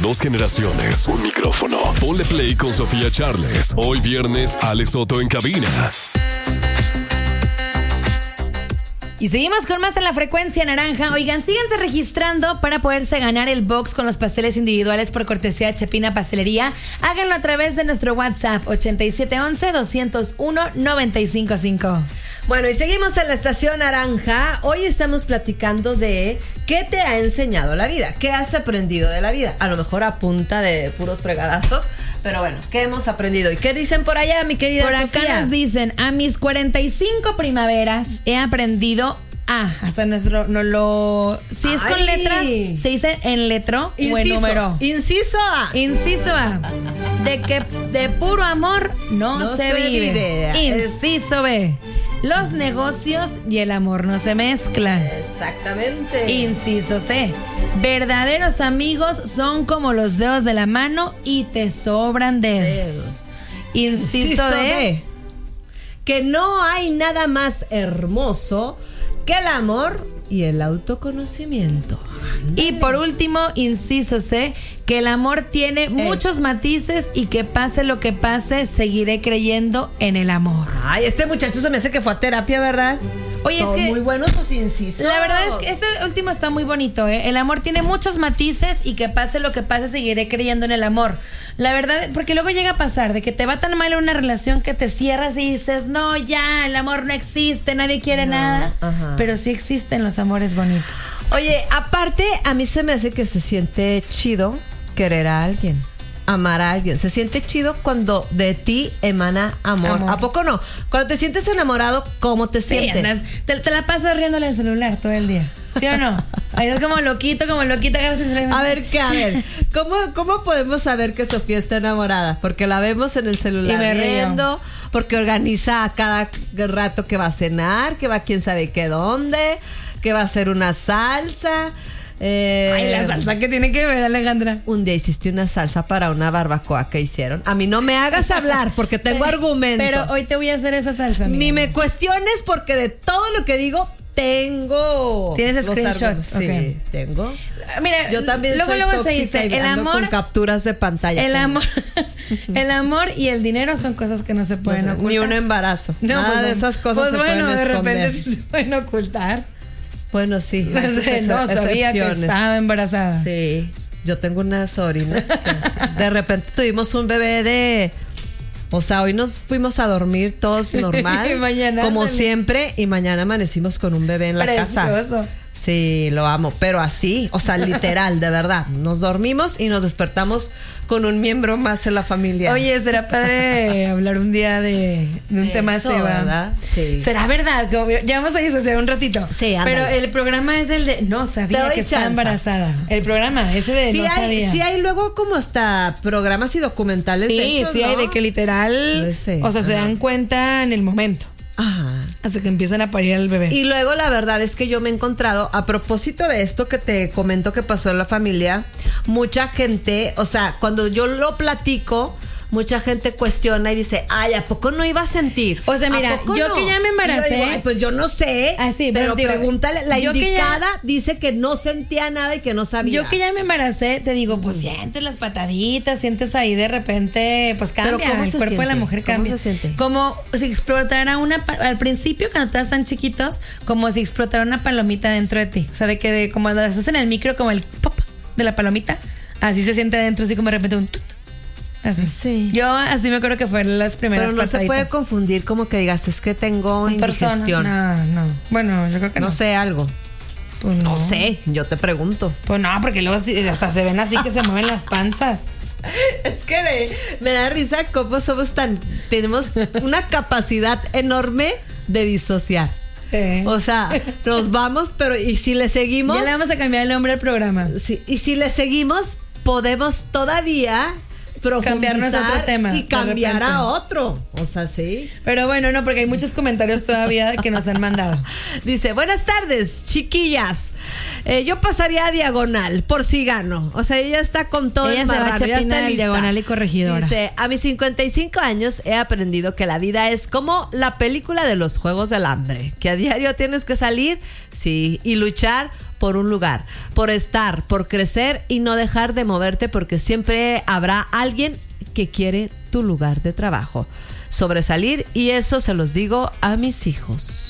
2 generaciones, un micrófono. Ponle play con Sofía Charles. Hoy viernes, Ale Soto en cabina. Y seguimos con más en la frecuencia naranja. Oigan, síganse registrando para poderse ganar el box con los pasteles individuales por cortesía de Chepina Pastelería. Háganlo a través de nuestro WhatsApp 8711-201-955. Bueno, y seguimos en la estación naranja. Hoy estamos platicando de qué te ha enseñado la vida, qué has aprendido de la vida. A lo mejor a punta de puros fregadazos, pero bueno, ¿qué hemos aprendido? ¿Y qué dicen por allá, mi querida Por Sofía? acá nos dicen, a mis 45 primaveras he aprendido hasta nuestro, no lo... Si es con letras, se dice en letro o en número. Inciso A. Inciso A. De que de puro amor no se vive. Inciso B. Los negocios y el amor no se mezclan. Exactamente. Inciso C. Verdaderos amigos son como los dedos de la mano y te sobran dedos. Inciso D. Que no hay nada más hermoso que el amor y el autoconocimiento. Y por último, inciso C, que el amor tiene muchos matices y que pase lo que pase, seguiré creyendo en el amor. Ay, este muchacho se me hace que fue a terapia, ¿verdad? Oye, es que muy buenos sus incisos. La verdad es que este último está muy bonito, ¿eh? El amor tiene muchos matices y que pase lo que pase, seguiré creyendo en el amor. La verdad, porque luego llega a pasar de que te va tan mal en una relación que te cierras y dices, no, ya, el amor no existe, nadie quiere nada. Ajá. Pero sí existen los amores bonitos. Oye, aparte, a mí se me hace que se siente chido querer a alguien, amar a alguien. Se siente chido cuando de ti emana amor. ¿A poco no? Cuando te sientes enamorado, ¿cómo te sientes? Te la pasas riéndole al celular todo el día, ¿sí o no? Ahí es como loquita, agarras el celular. A ver, ¿cómo podemos saber que Sofía está enamorada? Porque la vemos en el celular riendo, porque organiza a cada rato que va a cenar, que va quién sabe qué dónde, que va a hacer una salsa. Ay, la salsa, ¿qué tiene que ver, Alejandra? Un día hiciste una salsa para una barbacoa que hicieron. A mí no me hagas hablar porque tengo argumentos. Pero hoy te voy a hacer esa salsa. Ni me cuestiones porque de todo lo que digo tengo. ¿Tienes screenshots? Sí, tengo. Mira, yo también luego se dice el amor con capturas de pantalla. El amor y el dinero son cosas que no se pueden ocultar. Ni un embarazo. No, nada de esas cosas se pueden esconder. De repente sí se pueden ocultar. Bueno, sí. No sabía que estaba embarazada. Sí, yo tengo una sobrina. De repente tuvimos un bebé o sea, hoy nos fuimos a dormir todos normal, como siempre, y mañana amanecimos con un bebé en la casa. Sí, lo amo, pero así, o sea, literal, de verdad. Nos dormimos y nos despertamos con un miembro más en la familia. Oye, será padre hablar un día de un tema así, ¿verdad? Sí. ¿Será verdad? Ya vamos a disociar un ratito. Sí, ándale. Pero el programa es el de no sabía que estaba embarazada. El programa, ese de no sabía. Sí hay luego como hasta programas y documentales de esos, sí ¿no? hay de que literal, o sea, se dan cuenta en el momento. Ajá. Hasta que empiezan a parir al bebé. Y luego la verdad es que yo me he encontrado, a propósito de esto que te comento que pasó en la familia, mucha gente, o sea, cuando yo lo platico, mucha gente cuestiona y dice, ay, ¿a poco no iba a sentir? O sea, mira, yo no? Que ya me embaracé. Digo, ay, pues yo no sé. Pero digo, pregúntale, la indicada dice que no sentía nada y que no sabía. Yo que ya me embaracé, te digo, pues sientes las pataditas, sientes ahí de repente, pues cambia, el cuerpo de la mujer cambia. ¿Cómo se siente? Como si explotara al principio, cuando todas están chiquitos, como si explotara una palomita dentro de ti. O sea, como estás en el micro, como el pop de la palomita, así se siente dentro, así como de repente un tut. Así. Sí. Yo así me acuerdo que fueron las primeras pataditas. Pero no pataditas. se puede confundir como que digas, es que tengo indigestión. No. Bueno, yo creo que no. No sé, algo. Pues no sé, yo te pregunto. Pues no, porque luego hasta se ven así que se mueven las panzas. Es que me da risa cómo tenemos una capacidad enorme de disociar. O sea, nos vamos, pero ¿y si le seguimos? Ya le vamos a cambiar el nombre al programa. Sí, y si le seguimos, podemos todavía cambiar nuestro tema y cambiar a otro. O sea, sí. Pero bueno, no, porque hay muchos comentarios todavía que nos han mandado. Dice, buenas tardes, chiquillas. Yo pasaría a diagonal por si gano. O sea, ella está con todo el marrano. Ella se va a diagonal y corregidora. Dice, a mis 55 años he aprendido que la vida es como la película de los Juegos del Hambre, que a diario tienes que salir, sí, y luchar por un lugar, por estar, por crecer y no dejar de moverte, porque siempre habrá alguien que quiere tu lugar de trabajo. Sobresalir, y eso se los digo a mis hijos.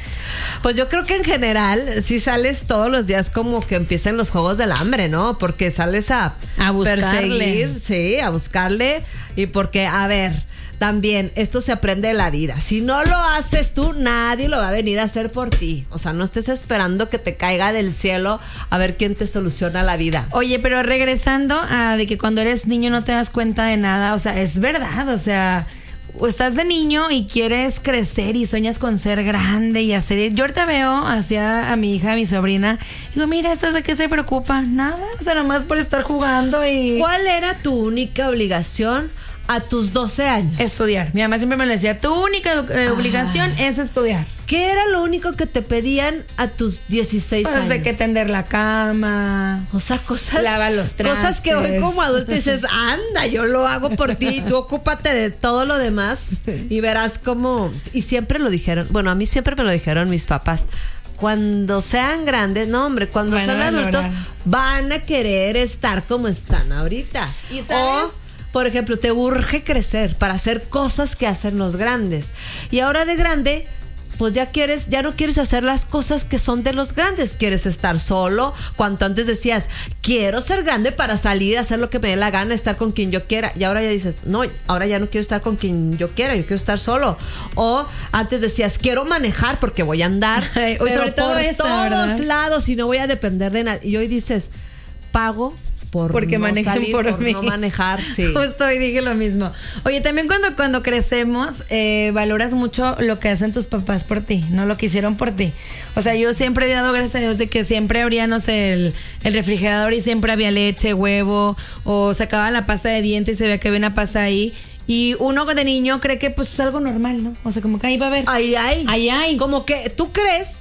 Pues yo creo que en general si sales todos los días como que empiezan los juegos del hambre, ¿no? Porque sales a buscarle. Perseguir, sí, a buscarle. Y porque, a ver, también esto se aprende de la vida. Si no lo haces tú, nadie lo va a venir a hacer por ti. O sea, no estés esperando que te caiga del cielo a ver quién te soluciona la vida. Oye, pero regresando a de que cuando eres niño no te das cuenta de nada, o sea, es verdad, o sea, o estás de niño y quieres crecer y sueñas con ser grande y hacer... Yo ahorita veo hacia a mi hija, a mi sobrina, y digo, mira, ¿estas de qué se preocupa? Nada, o sea, nomás por estar jugando y... ¿Cuál era tu única obligación a tus 12 años? Estudiar. Mi mamá siempre me decía, tu única obligación es estudiar. ¿Qué era lo único que te pedían a tus 16 años? De que tender la cama. O sea, cosas... Lava los trastes. Cosas que hoy como adulto dices, anda, yo lo hago por ti, tú ocúpate de todo lo demás y verás cómo... Y siempre lo dijeron, bueno, a mí siempre me lo dijeron mis papás. Cuando sean grandes, no hombre, cuando sean adultos van a querer estar como están ahorita. ¿Y sabes? Por ejemplo, te urge crecer para hacer cosas que hacen los grandes. Y ahora de grande, pues ya no quieres hacer las cosas que son de los grandes. Quieres estar solo. Cuanto antes decías, quiero ser grande para salir, hacer lo que me dé la gana, estar con quien yo quiera. Y ahora ya dices, no, ahora ya no quiero estar con quien yo quiera, yo quiero estar solo. O antes decías, quiero manejar porque voy a andar pero sobre todo por eso, todos ¿verdad? Lados y no voy a depender de nadie. Y hoy dices, pago porque no salir, por mí. No manejar, sí. Justo hoy dije lo mismo. Oye, también cuando crecemos, valoras mucho lo que hacen tus papás por ti, no lo que hicieron por ti. O sea, yo siempre he dado gracias a Dios de que siempre abría, no sé, el refrigerador y siempre había leche, huevo, o sacaba la pasta de dientes y se veía que había una pasta ahí. Y uno de niño cree que pues es algo normal, ¿no? O sea, como que ahí va a haber. Ahí hay. Como que tú crees.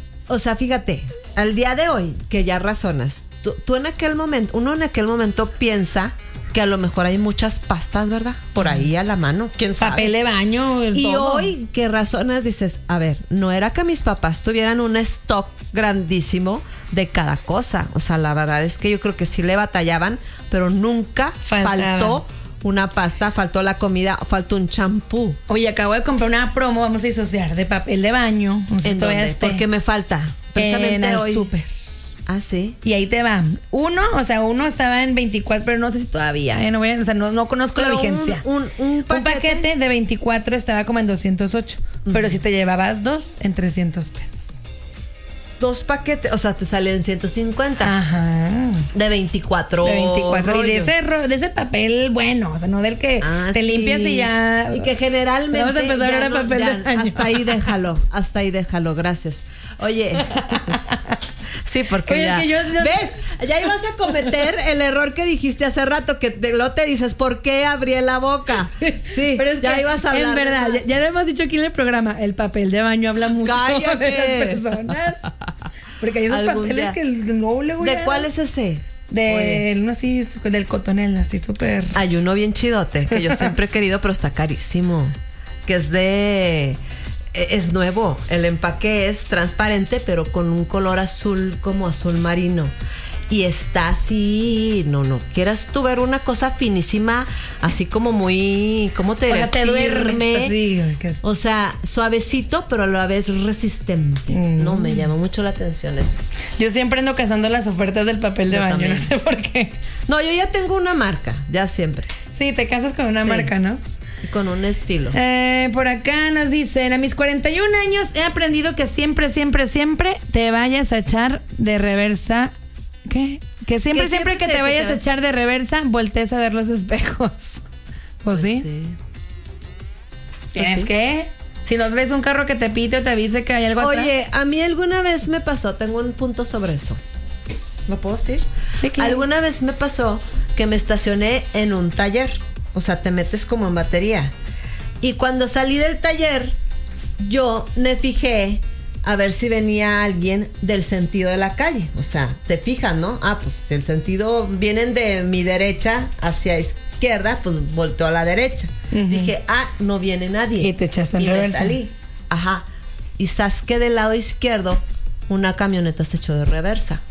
O sea, fíjate, al día de hoy, que ya razonas, uno en aquel momento piensa que a lo mejor hay muchas pastas, ¿verdad? Por ahí a la mano, quién sabe. Papel de baño, y todo. Hoy que razonas dices, a ver, no era que mis papás tuvieran un stock grandísimo de cada cosa. O sea, la verdad es que yo creo que sí le batallaban, pero nunca faltó una pasta, faltó la comida, faltó un champú. Oye, acabo de comprar una promo, vamos a disociar, de papel de baño. No sé ¿En dónde? Porque me falta. Precisamente hoy. Súper. Ah, sí. Y ahí te va. Uno estaba en 24, pero no sé si todavía, no conozco la vigencia. Un paquete de 24 estaba como en 208. Pero si te llevabas 2, en 300 pesos. 2 paquetes, o sea, te salen 150. Ajá. De 24. De 24. rollos. Y de ese papel bueno, o sea, no del que te limpias y ya. Y que generalmente. Vamos a empezar ahora papel de baño. Hasta ahí déjalo, gracias. Oye. Sí, porque oye, ya. Es que yo ¿ves? Ya ibas a cometer el error que dijiste hace rato, que luego te dices, ¿por qué abrí la boca? Sí, pero es ya que, ibas a hablar. En verdad, ya lo hemos dicho aquí en el programa, el papel de baño habla mucho de las personas. Porque hay esos papeles que no le voy a... ¿De cuál es ese? Uno así, del cotonel, así súper... Hay uno bien chidote, que yo siempre he querido, pero está carísimo. Que es nuevo. El empaque es transparente, pero con un color azul, como azul marino. Y está así, no. Quieras tú ver una cosa finísima, así como muy, ¿cómo te diré? O sea, te duermes así. O sea, suavecito, pero a la vez resistente. No, me llamó mucho la atención eso. Yo siempre ando cazando las ofertas del papel de baño, también. No sé por qué. No, yo ya tengo una marca, ya siempre. Sí, te casas con una marca, ¿no? Y con un estilo. Por acá nos dicen, a mis 41 años he aprendido que siempre te vayas a echar de reversa. ¿Qué? Que siempre que te vayas a echar de reversa, voltees a ver los espejos. Pues sí. ¿Tienes que? Si nos ves un carro que te pite o te avise que hay algo atrás. Oye, a mí alguna vez me pasó, tengo un punto sobre eso. ¿Lo puedo decir? Sí, claro. Alguna vez me pasó que me estacioné en un taller. O sea, te metes como en batería. Y cuando salí del taller, yo me fijé a ver si venía alguien del sentido de la calle. O sea, te fijas, ¿no? Pues si el sentido vienen de mi derecha hacia izquierda, pues volteo a la derecha. Dije, no viene nadie. Y te echaste en reversa. Y me salí. Ajá. Y sabes que del lado izquierdo una camioneta se echó de reversa.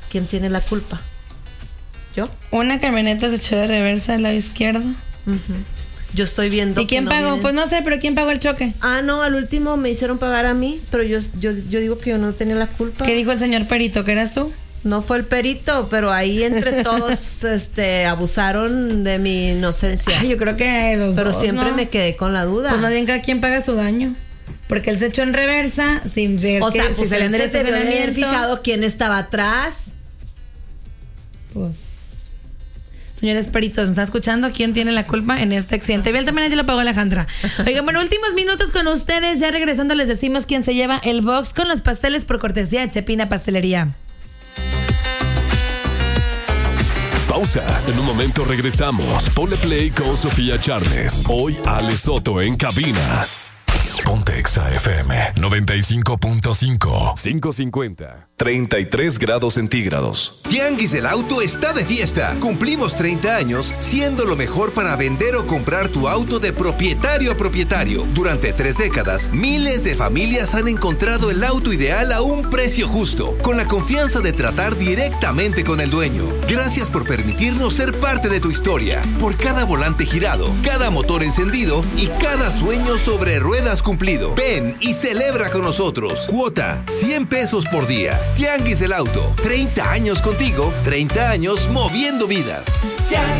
¿quién tiene la culpa? ¿Yo? Una camioneta se echó de reversa al lado izquierdo. Yo estoy viendo. ¿Y quién pagó? Vienen. Pues no sé, pero ¿quién pagó el choque? No, al último me hicieron pagar a mí, pero yo digo que yo no tenía la culpa. ¿Qué dijo el señor perito? ¿Que eras tú? No fue el perito, pero ahí entre todos abusaron de mi inocencia. Yo creo que los pero dos, siempre ¿no? me quedé con la duda. Pues más bien cada quien paga su daño. Porque él se echó en reversa sin ver o sea, pues si él se debió haber fijado quién estaba atrás. Pues... Señores peritos, ¿nos está escuchando? ¿Quién tiene la culpa en este accidente? Bien, también ya lo pagó Alejandra. Oigan, bueno, últimos minutos con ustedes. Ya regresando les decimos quién se lleva el box con los pasteles por cortesía de Chepina Pastelería. Pausa. En un momento regresamos. Ponle play con Sofía Charles. Hoy Ale Soto en cabina. Ponte Exa FM 95.5 550 33 grados centígrados. Tianguis del Auto está de fiesta. Cumplimos 30 años siendo lo mejor para vender o comprar tu auto de propietario a propietario. Durante 3 décadas, miles de familias han encontrado el auto ideal a un precio justo, con la confianza de tratar directamente con el dueño. Gracias por permitirnos ser parte de tu historia. Por cada volante girado, cada motor encendido y cada sueño sobre ruedas cumplido. Ven y celebra con nosotros. Cuota, 100 pesos por día. Tianguis del Auto, 30 años contigo, 30 años moviendo vidas.